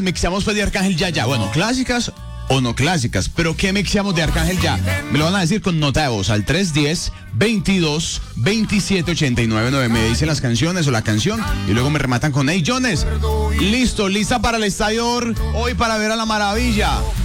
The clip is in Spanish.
Mixeamos pues de Arcángel Ya. Bueno, clásicas o no clásicas, pero ¿qué mixeamos de Arcángel Ya? Me lo van a decir con nota de voz al 310-22-27-89. Me dicen las canciones o la canción y luego me rematan con: hey, Jones, listo, lista para el estadio hoy para ver a la maravilla.